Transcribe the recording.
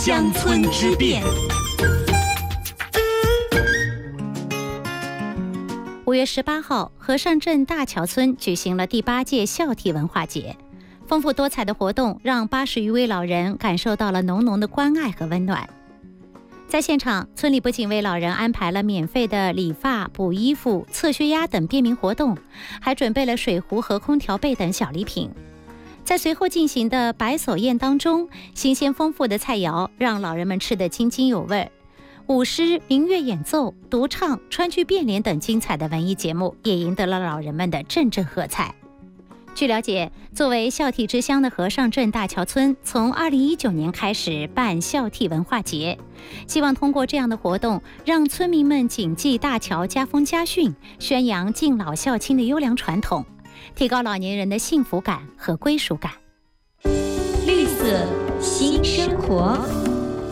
乡村之变。 5月18号，和尚镇大桥村举行了第8届孝悌文化节。丰富多彩的活动让80余位老人感受到了浓浓的关爱和温暖。在现场，村里不仅为老人安排了免费的理发、补衣服、测血压等便民活动，还准备了水壶和空调被等小礼品。在随后进行的百叟宴当中，新鲜丰富的菜肴让老人们吃得津津有味。舞狮、民乐演奏、独唱、川剧变脸等精彩的文艺节目也赢得了老人们的阵阵喝彩。据了解，作为孝悌之乡的和尚镇大桥村，从2019年开始办孝悌文化节，希望通过这样的活动，让村民们谨记大桥家风家训，宣扬敬老孝亲的优良传统，提高老年人的幸福感和归属感。 绿色新生活。